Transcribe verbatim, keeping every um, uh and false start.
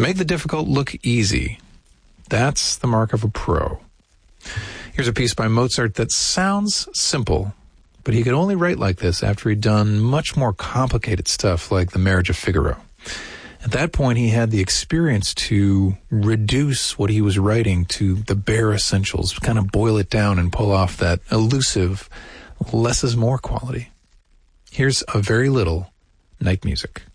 make the difficult look easy, that's the mark of a pro. Here's a piece by Mozart that sounds simple, but he could only write like this after he'd done much more complicated stuff like The Marriage of Figaro. At that point, he had the experience to reduce what he was writing to the bare essentials, kind of boil it down and pull off that elusive less is more quality. Here's a very little Night Music.